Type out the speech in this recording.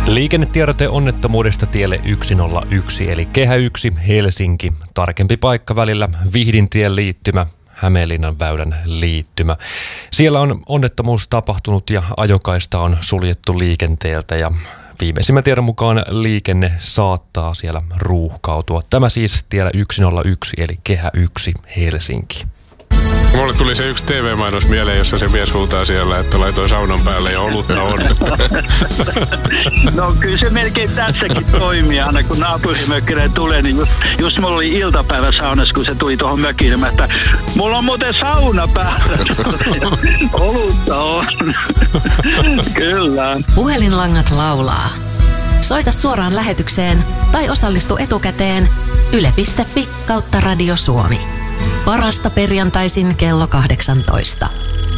Liikennetiedote onnettomuudesta tielle 101, eli Kehä 1 Helsinki. Tarkempi paikka välillä Vihdintien liittymä, Hämeenlinnan väylän liittymä. Siellä on onnettomuus tapahtunut ja ajokaista on suljettu liikenteeltä ja viimeisimmän tiedon mukaan liikenne saattaa siellä ruuhkautua. Tämä siis tiellä 101, eli Kehä 1 Helsinki. Mulle tuli se yksi TV-mainos mieleen, jossa se mies huutaa siellä, että laitoi saunan päälle ja olutta on. No kyllä se melkein tässäkin toimii. Aina kun naapurimökkinen tulee, niin just mulla oli iltapäivä saunassa, kun se tuli tuohon mökille, että mulla on muuten sauna päällä. Olutta on. Kyllä. Puhelinlangat laulaa. Soita suoraan lähetykseen tai osallistu etukäteen yle.fi/Radio Suomi. Parasta perjantaisin kello 18.